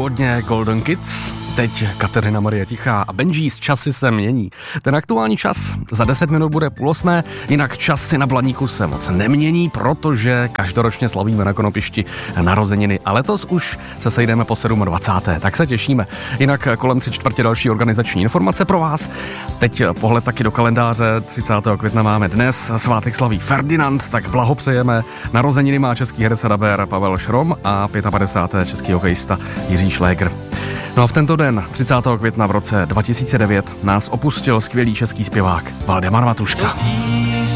původně Golden Kids, teď Kateřina Marie Tichá a Benji's Časy se mění. Ten aktuální čas za 10 minut bude 7:30, jinak časy na Blaníku se moc nemění, protože každoročně slavíme na Konopišti narozeniny a letos už se sejdeme po 27. Tak se těšíme. Jinak kolem 3/4 další organizační informace pro vás. Teď pohled taky do kalendáře. 30. května máme dnes, svátek slaví Ferdinand, tak blahopřejeme. Narozeniny má český herec a dabér Pavel Šrom a 55. český hokejista Jiří Šlégr. No a v tento den, 30. května v roce 2009, nás opustil skvělý český zpěvák Valdemar Matuška.